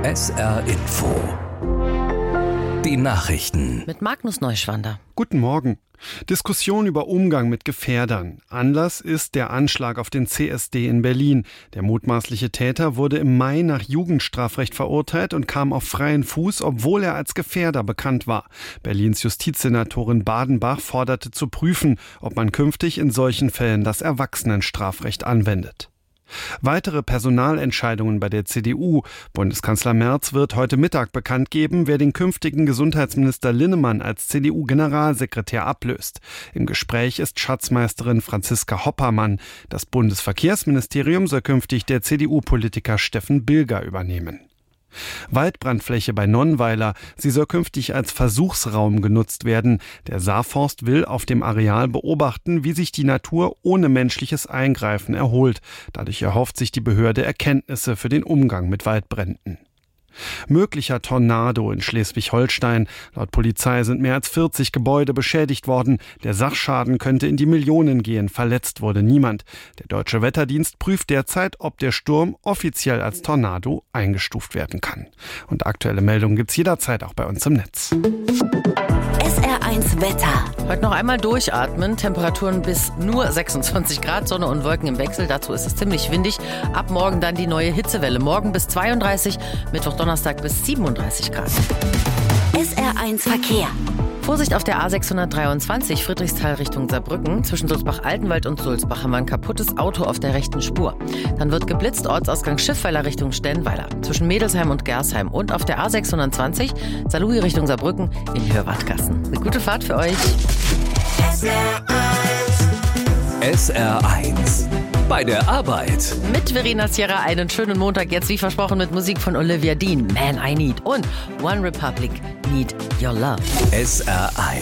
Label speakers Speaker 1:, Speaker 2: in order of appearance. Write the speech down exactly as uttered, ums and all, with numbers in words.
Speaker 1: S R Info. Die Nachrichten.
Speaker 2: Mit Magnus Neuschwander.
Speaker 3: Guten Morgen. Diskussion über Umgang mit Gefährdern. Anlass ist der Anschlag auf den C S D in Berlin. Der mutmaßliche Täter wurde im Mai nach Jugendstrafrecht verurteilt und kam auf freien Fuß, obwohl er als Gefährder bekannt war. Berlins Justizsenatorin Badenbach forderte zu prüfen, ob man künftig in solchen Fällen das Erwachsenenstrafrecht anwendet. Weitere Personalentscheidungen bei der C D U. Bundeskanzler Merz wird heute Mittag bekannt geben, wer den künftigen Gesundheitsminister Linnemann als C D U-Generalsekretär ablöst. Im Gespräch ist Schatzmeisterin Franziska Hoppermann. Das Bundesverkehrsministerium soll künftig der C D U-Politiker Steffen Bilger übernehmen. Waldbrandfläche bei Nonnweiler. Sie soll künftig als Versuchsraum genutzt werden. Der Saarforst will auf dem Areal beobachten, wie sich die Natur ohne menschliches Eingreifen erholt. Dadurch erhofft sich die Behörde Erkenntnisse für den Umgang mit Waldbränden. Möglicher Tornado in Schleswig-Holstein. Laut Polizei sind mehr als vierzig Gebäude beschädigt worden. Der Sachschaden könnte in die Millionen gehen. Verletzt wurde niemand. Der Deutsche Wetterdienst prüft derzeit, ob der Sturm offiziell als Tornado eingestuft werden kann. Und aktuelle Meldungen gibt's jederzeit auch bei uns im Netz.
Speaker 4: S R eins Wetter.
Speaker 2: Heute noch einmal durchatmen. Temperaturen bis nur sechsundzwanzig Grad, Sonne und Wolken im Wechsel. Dazu ist es ziemlich windig. Ab morgen dann die neue Hitzewelle. Morgen bis zweiunddreißig, Mittwoch, Donnerstag bis siebenunddreißig Grad.
Speaker 4: S R eins Verkehr.
Speaker 2: Vorsicht auf der A sechshundertdreiundzwanzig Friedrichsthal Richtung Saarbrücken. Zwischen Sulzbach-Altenwald und Sulzbach haben wir ein kaputtes Auto auf der rechten Spur. Dann wird geblitzt, Ortsausgang Schiffweiler Richtung Stellenweiler. Zwischen Mädelsheim und Gersheim. Und auf der A sechshundertzwanzig Saarlouis Richtung Saarbrücken in Hörwadgassen. Eine gute Fahrt für euch.
Speaker 4: S R eins.
Speaker 1: S R eins. Bei der Arbeit.
Speaker 2: Mit Verena Sierra einen schönen Montag. Jetzt wie versprochen mit Musik von Olivia Dean. Man I Need. Und One Republic, Need Your Love.
Speaker 1: S R eins.